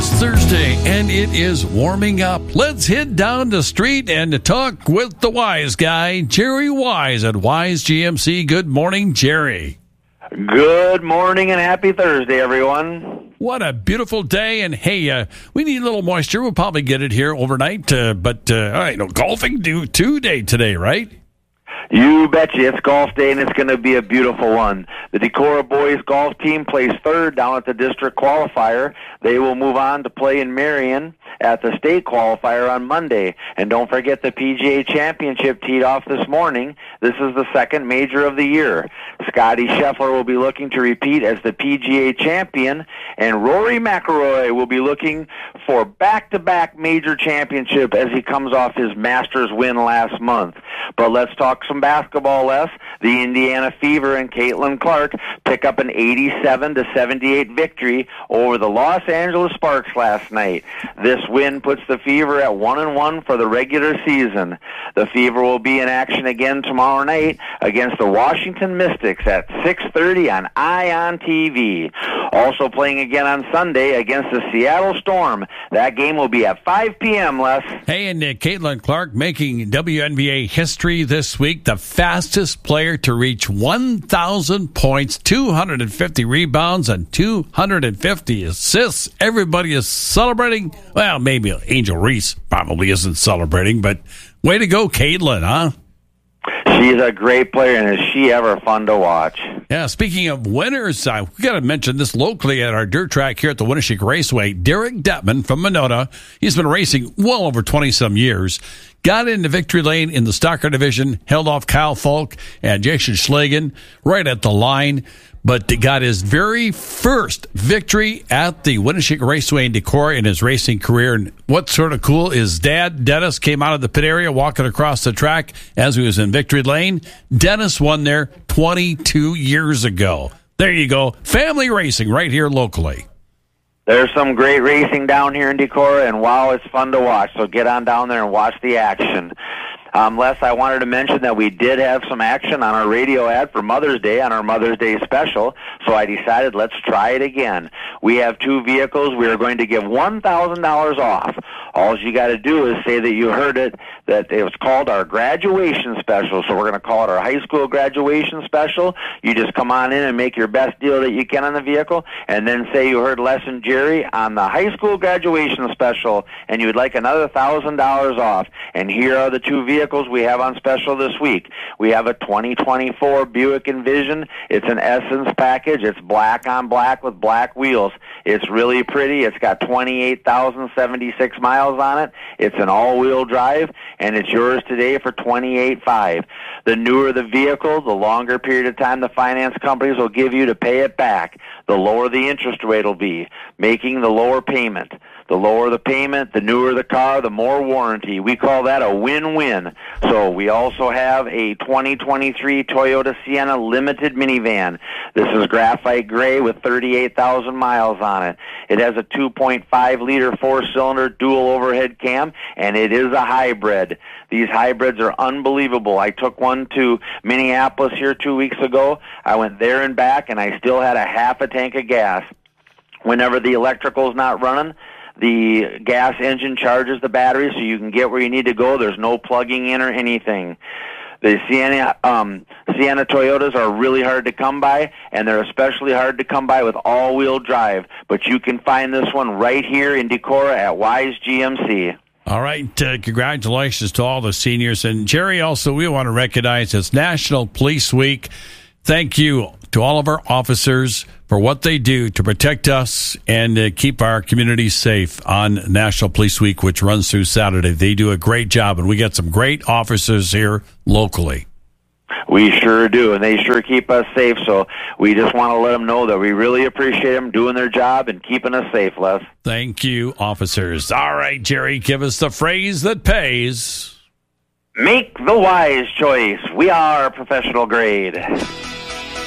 It's Thursday, and it is warming up. Let's head down the street and talk with the wise guy, Jerry Wise at Wise GMC. Good morning, Jerry. Good morning and happy Thursday, everyone. What a beautiful day, and hey, we need a little moisture. We'll probably get it here overnight, but all right, golfing today, right? You betcha. It's golf day, and it's going to be a beautiful one. The Decorah boys golf team plays third down at the district qualifier. They will move on to play in Marion at the state qualifier on Monday. And don't forget the PGA Championship teed off this morning. This is the second major of the year. Scotty Scheffler will be looking to repeat as the PGA champion, and Rory McIlroy will be looking for back-to-back major championship as he comes off his Masters win last month. But let's talk some basketball, Les. The Indiana Fever and Caitlin Clark pick up an 87-78 victory over the Los Angeles Sparks last night. This win puts the Fever at 1-1 for the regular season. The Fever will be in action again tomorrow night against the Washington Mystics at 6:30 on ION TV. Also playing again on Sunday against the Seattle Storm. That game will be at 5 p.m., Les. Hey, and Caitlin Clark making WNBA history this week, the fastest player to reach 1,000 points, 250 rebounds, and 250 assists. Everybody is celebrating. Well, maybe Angel Reese probably isn't celebrating, but way to go, Caitlin, huh? She's a great player, and is she ever fun to watch? Yeah, speaking of winners, we got to mention this locally at our dirt track here at the Winneshiek Raceway. Derek Detman from Monona, he's been racing well over 20-some years. Got into victory lane in the Stocker division, held off Kyle Falk and Jason Schlagen right at the line, but got his very first victory at the Winneshiek Raceway in Decorah in his racing career. And what's sort of cool is Dad, Dennis, came out of the pit area walking across the track as he was in victory lane. Dennis won there 22 years ago. There you go. Family racing right here locally. There's some great racing down here in Decorah, and wow, it's fun to watch. So get on down there and watch the action. Les, I wanted to mention that we did have some action on our radio ad for Mother's Day on our Mother's Day special, so I decided let's try it again. We have two vehicles. We are going to give $1,000 off. All you got to do is say that you heard it, that it was called our graduation special, so we're going to call it our high school graduation special. You just come on in and make your best deal that you can on the vehicle, and then say you heard Les and Jerry on the high school graduation special, and you would like another $1,000 off. And here are the two vehicles we have on special this week. We have a 2024 Buick Envision. It's an Essence package. It's black on black with black wheels. It's really pretty. It's got 28,076 miles on it. It's an all-wheel drive, and it's yours today for $28,500. The newer the vehicle, the longer period of time the finance companies will give you to pay it back. The lower the interest rate will be, making the lower payment. The lower the payment, the newer the car, the more warranty. We call that a win-win. So we also have a 2023 Toyota Sienna Limited minivan. This is graphite gray with 38,000 miles on it. It has a 2.5-liter four-cylinder dual overhead cam, and it is a hybrid. These hybrids are unbelievable. I took one to Minneapolis here 2 weeks ago. I went there and back, and I still had a half a tank of gas. Whenever the electrical's not running, the gas engine charges the battery so you can get where you need to go. There's no plugging in or anything. The Sienna Toyotas are really hard to come by, and they're especially hard to come by with all-wheel drive. But you can find this one right here in Decorah at Wise GMC. All right, congratulations to all the seniors. And Jerry, also, we want to recognize it's National Police Week. Thank you to all of our officers for what they do to protect us and keep our communities safe on National Police Week, which runs through Saturday. They do a great job, and we got some great officers here locally. We sure do, and they sure keep us safe, so we just want to let them know that we really appreciate them doing their job and keeping us safe, Les. Thank you, officers. All right, Jerry, give us the phrase that pays. Make the wise choice. We are professional grade.